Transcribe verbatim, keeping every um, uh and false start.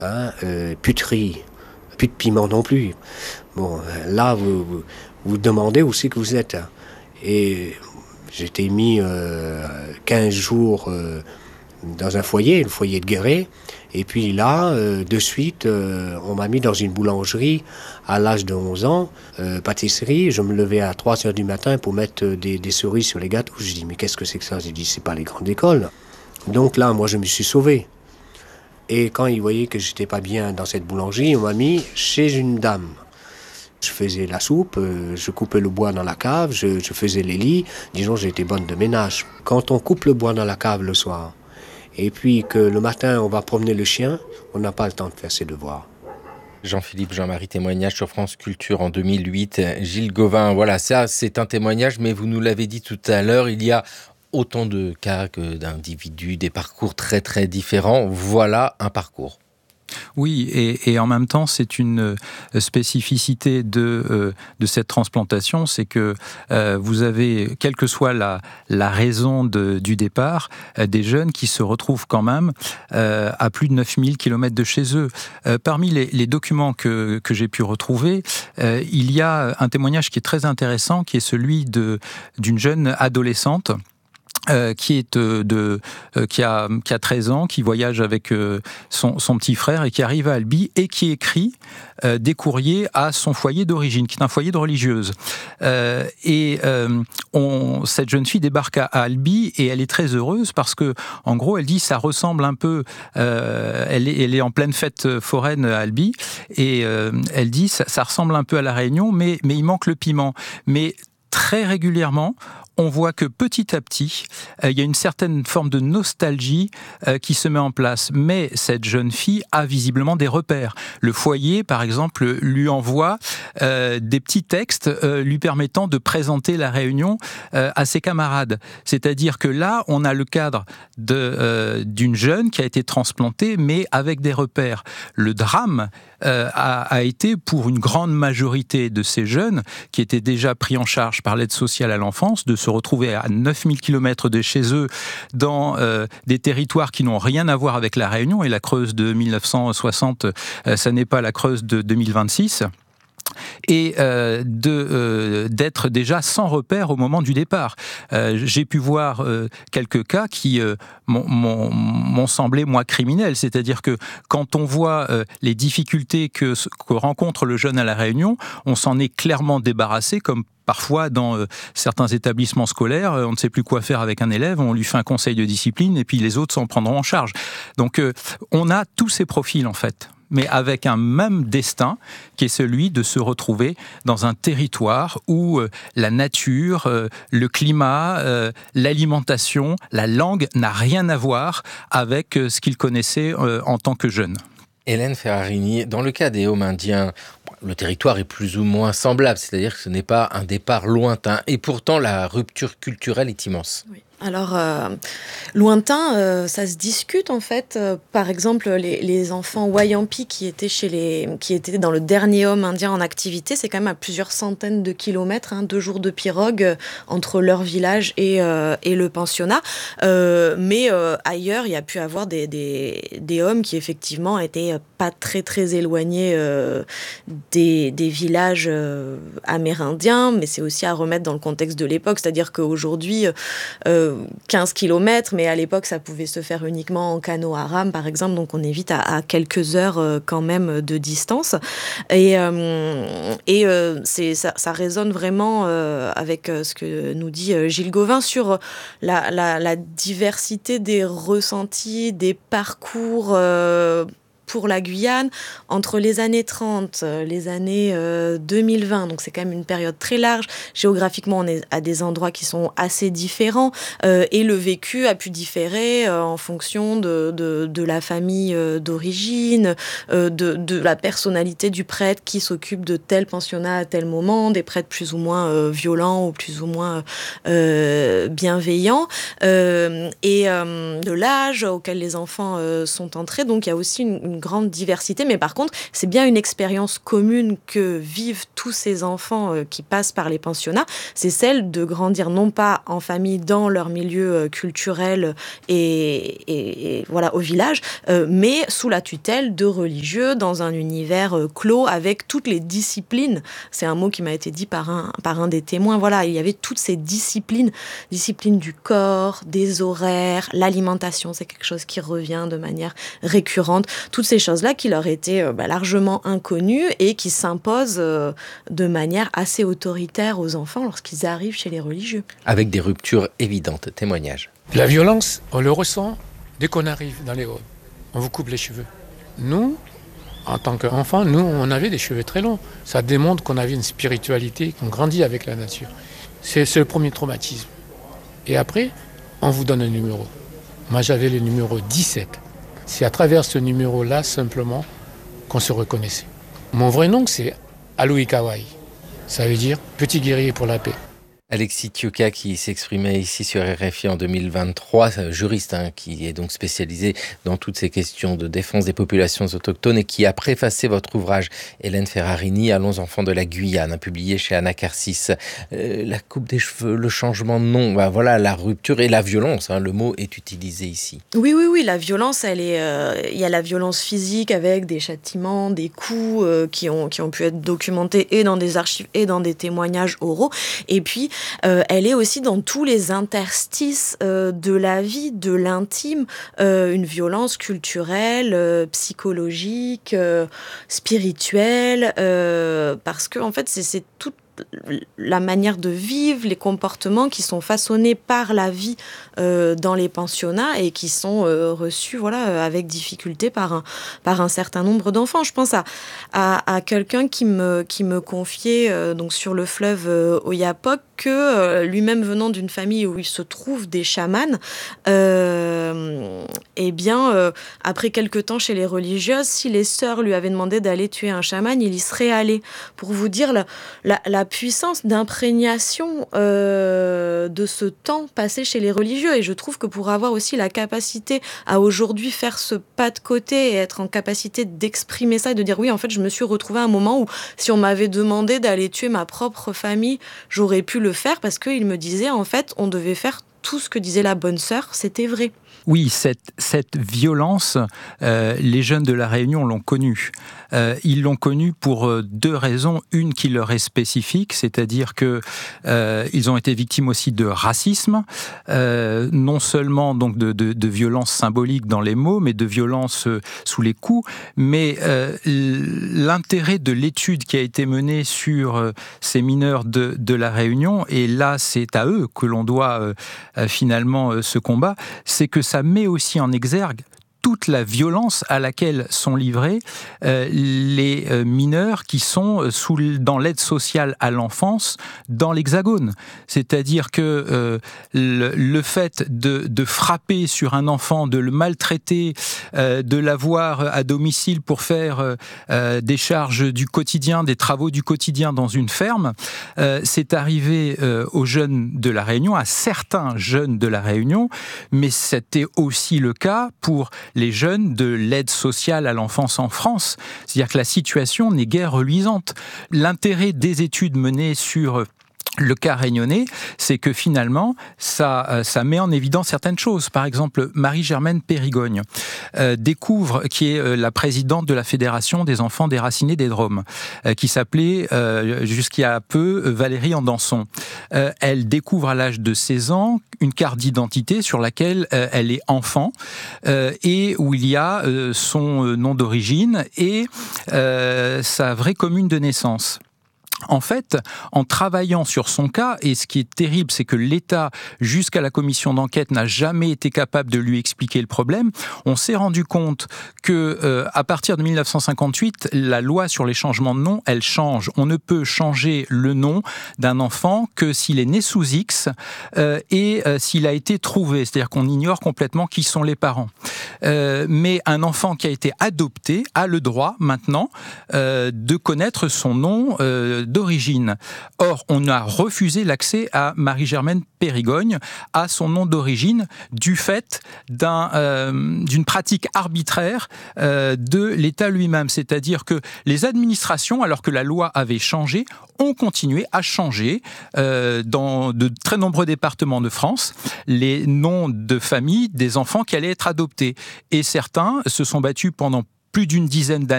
Hein, euh, plus de riz, plus de piment non plus. Bon, euh, là, vous vous, vous demandez où c'est que vous êtes. Hein. Et j'étais mis euh, quinze jours euh, dans un foyer, le foyer de Guéret. Et puis là, euh, de suite, euh, on m'a mis dans une boulangerie à l'âge de onze ans, euh, pâtisserie. Je me levais à trois heures du matin pour mettre des, des cerises sur les gâteaux. Je dis, mais qu'est-ce que c'est que ça? J'ai dit, c'est pas les grandes écoles. Donc là, moi, je me suis sauvé. Et quand ils voyaient que j'étais pas bien dans cette boulangerie, on m'a mis chez une dame. Je faisais la soupe, euh, je coupais le bois dans la cave, je, je faisais les lits. Disons, j'étais bonne de ménage. Quand on coupe le bois dans la cave le soir, et puis que le matin, on va promener le chien, on n'a pas le temps de faire ses devoirs. Jean-Philippe Jean-Marie, témoignage sur France Culture en deux mille huit. Gilles Gauvin, voilà, ça c'est un témoignage, mais vous nous l'avez dit tout à l'heure, il y a autant de cas que d'individus, des parcours très très différents. Voilà un parcours. Oui, et, et en même temps, c'est une spécificité de, euh, de cette transplantation, c'est que euh, vous avez, quelle que soit la, la raison de, du départ, euh, des jeunes qui se retrouvent quand même euh, à plus de neuf mille kilomètres de chez eux. Euh, parmi les, les documents que, que j'ai pu retrouver, euh, il y a un témoignage qui est très intéressant, qui est celui de, d'une jeune adolescente Euh, qui est euh, de euh, qui a qui a treize ans, qui voyage avec euh, son son petit frère et qui arrive à Albi et qui écrit euh, des courriers à son foyer d'origine, qui est un foyer de religieuse. Euh, et euh, on, cette jeune fille débarque à, à Albi et elle est très heureuse parce que en gros elle dit ça ressemble un peu, euh, elle est elle est en pleine fête foraine à Albi et euh, elle dit ça, ça ressemble un peu à la Réunion, mais mais il manque le piment. Mais très régulièrement, on voit que petit à petit, euh, il y a une certaine forme de nostalgie euh, qui se met en place. Mais cette jeune fille a visiblement des repères. Le foyer, par exemple, lui envoie euh, des petits textes euh, lui permettant de présenter la Réunion euh, à ses camarades. C'est-à-dire que là, on a le cadre de, euh, d'une jeune qui a été transplantée, mais avec des repères. Le drame euh, a, a été pour une grande majorité de ces jeunes qui étaient déjà pris en charge par l'aide sociale à l'enfance, de se retrouver à neuf mille kilomètres de chez eux dans euh, des territoires qui n'ont rien à voir avec la Réunion. Et la Creuse de mille neuf cent soixante, euh, ça n'est pas la Creuse de deux mille vingt-six. Et euh, de, euh, d'être déjà sans repère au moment du départ. Euh, j'ai pu voir euh, quelques cas qui euh, m'ont, m'ont, m'ont semblé, moi, criminels. C'est-à-dire que quand on voit euh, les difficultés que, que rencontre le jeune à La Réunion, on s'en est clairement débarrassé, comme parfois, dans euh, certains établissements scolaires, euh, on ne sait plus quoi faire avec un élève, on lui fait un conseil de discipline et puis les autres s'en prendront en charge. Donc, euh, on a tous ces profils, en fait, mais avec un même destin qui est celui de se retrouver dans un territoire où euh, la nature, euh, le climat, euh, l'alimentation, la langue n'a rien à voir avec euh, ce qu'ils connaissaient euh, en tant que jeunes. Hélène Ferrarini, dans le cas des Homes indiens, le territoire est plus ou moins semblable, c'est-à-dire que ce n'est pas un départ lointain, et pourtant la rupture culturelle est immense. Oui. Alors, euh, lointain, euh, ça se discute en fait. Euh, par exemple, les, les enfants Wayampi qui étaient chez les, qui étaient dans le dernier homme indien en activité, c'est quand même à plusieurs centaines de kilomètres, hein, deux jours de pirogue euh, entre leur village et, euh, et le pensionnat. Euh, mais euh, ailleurs, il y a pu avoir des, des, des hommes qui effectivement étaient pas très très éloignés euh, des, des villages euh, amérindiens, mais c'est aussi à remettre dans le contexte de l'époque, c'est-à-dire qu'aujourd'hui, euh, quinze kilomètres, mais à l'époque, ça pouvait se faire uniquement en canot à rame, par exemple, donc on est vite à, à quelques heures euh, quand même de distance. Et, euh, et euh, c'est, ça, ça résonne vraiment euh, avec euh, ce que nous dit euh, Gilles Gauvin sur la, la, la diversité des ressentis, des parcours euh, pour la Guyane, entre les années trente, les années euh, deux mille vingt, donc c'est quand même une période très large. Géographiquement, on est à des endroits qui sont assez différents euh, et le vécu a pu différer euh, en fonction de, de, de la famille euh, d'origine, euh, de, de la personnalité du prêtre qui s'occupe de tel pensionnat à tel moment, des prêtres plus ou moins euh, violents ou plus ou moins euh, bienveillants, euh, et euh, de l'âge auquel les enfants euh, sont entrés. Donc il y a aussi une, une grande diversité, mais par contre, c'est bien une expérience commune que vivent tous ces enfants euh, qui passent par les pensionnats, c'est celle de grandir non pas en famille dans leur milieu euh, culturel et, et, et voilà au village, euh, mais sous la tutelle de religieux dans un univers euh, clos avec toutes les disciplines. C'est un mot qui m'a été dit par un, par un des témoins. Voilà, il y avait toutes ces disciplines, disciplines du corps, des horaires, l'alimentation, c'est quelque chose qui revient de manière récurrente. Toutes ces choses-là qui leur étaient euh, bah, largement inconnues et qui s'imposent euh, de manière assez autoritaire aux enfants lorsqu'ils arrivent chez les religieux. Avec des ruptures évidentes. Témoignage. La violence, on le ressent dès qu'on arrive dans les Rhodes. On vous coupe les cheveux. Nous, en tant qu'enfants, nous, on avait des cheveux très longs. Ça démontre qu'on avait une spiritualité, qu'on grandit avec la nature. C'est, c'est le premier traumatisme. Et après, on vous donne un numéro. Moi, j'avais le numéro dix-sept. C'est à travers ce numéro-là, simplement, qu'on se reconnaissait. Mon vrai nom, c'est Aloui Kawai. Ça veut dire « petit guerrier pour la paix ». Alexis Thioka qui s'exprimait ici sur R F I en deux mille vingt-trois, juriste hein, qui est donc spécialisé dans toutes ces questions de défense des populations autochtones et qui a préfacé votre ouvrage Hélène Ferrarini, Allons enfants de la Guyane, hein, publié chez Anacarsis. Euh, la coupe des cheveux, le changement de nom, ben voilà, la rupture et la violence, hein, le mot est utilisé ici. Oui, oui, oui, la violence, elle est, euh, il y a la violence physique avec des châtiments, des coups euh, qui ont qui ont pu être documentés et dans des archives et dans des témoignages oraux, et puis Euh, elle est aussi dans tous les interstices euh, de la vie, de l'intime, euh, une violence culturelle, euh, psychologique, euh, spirituelle, euh, parce que en fait c'est, c'est toute la manière de vivre, les comportements qui sont façonnés par la vie euh, dans les pensionnats et qui sont euh, reçus voilà, avec difficulté par un, par un certain nombre d'enfants. Je pense à, à, à quelqu'un qui me, qui me confiait euh, donc sur le fleuve euh, Oyapock que euh, lui-même venant d'une famille où il se trouve des chamans, euh, eh bien, euh, après quelques temps chez les religieuses, si les sœurs lui avaient demandé d'aller tuer un chaman, il y serait allé. Pour vous dire la, la, la puissance d'imprégnation euh, de ce temps passé chez les religieux. Et je trouve que pour avoir aussi la capacité à aujourd'hui faire ce pas de côté et être en capacité d'exprimer ça et de dire oui, en fait, je me suis retrouvée à un moment où si on m'avait demandé d'aller tuer ma propre famille, j'aurais pu le faire parce qu'il me disait en fait, on devait faire tout ce que disait la bonne sœur, c'était vrai. Oui, cette, cette violence, euh, les jeunes de la Réunion l'ont connue. Euh, ils l'ont connue pour euh, deux raisons. Une qui leur est spécifique, c'est-à-dire que euh, ils ont été victimes aussi de racisme, euh, non seulement donc de, de, de violence symbolique dans les mots, mais de violence euh, sous les coups. Mais euh, l'intérêt de l'étude qui a été menée sur euh, ces mineurs de, de la Réunion, et là c'est à eux que l'on doit euh, finalement euh, ce combat, c'est que ça met aussi en exergue toute la violence à laquelle sont livrés euh, les euh, mineurs qui sont sous, dans l'aide sociale à l'enfance dans l'Hexagone. C'est-à-dire que euh, le, le fait de, de frapper sur un enfant, de le maltraiter, euh, de l'avoir à domicile pour faire euh, des charges du quotidien, des travaux du quotidien dans une ferme, euh, c'est arrivé euh, aux jeunes de la Réunion, à certains jeunes de la Réunion, mais c'était aussi le cas pour les jeunes de l'aide sociale à l'enfance en France. C'est-à-dire que la situation n'est guère reluisante. L'intérêt des études menées sur le cas réunionnais, c'est que finalement, ça, ça met en évidence certaines choses. Par exemple, Marie-Germaine Périgogne euh, découvre, qui est euh, la présidente de la Fédération des enfants déracinés des Drômes, euh, qui s'appelait euh, jusqu'il y a peu Valérie Andanson. Euh, elle découvre à l'âge de seize ans une carte d'identité sur laquelle euh, elle est enfant euh, et où il y a euh, son nom d'origine et euh, sa vraie commune de naissance. En fait, en travaillant sur son cas, et ce qui est terrible, c'est que l'État, jusqu'à la commission d'enquête, n'a jamais été capable de lui expliquer le problème, on s'est rendu compte que, euh, à partir de dix-neuf cent cinquante-huit, la loi sur les changements de nom, elle change. On ne peut changer le nom d'un enfant que s'il est né sous X euh, et euh, s'il a été trouvé, c'est-à-dire qu'on ignore complètement qui sont les parents. Euh, mais un enfant qui a été adopté a le droit maintenant euh, de connaître son nom euh, d'origine. Or, on a refusé l'accès à Marie-Germaine Périgogne, à son nom d'origine, du fait d'un, euh, d'une pratique arbitraire euh, de l'État lui-même. C'est-à-dire que les administrations, alors que la loi avait changé, ont continué à changer euh, dans de très nombreux départements de France les noms de famille des enfants qui allaient être adoptés. Et certains se sont battus pendant plus d'une dizaine d'années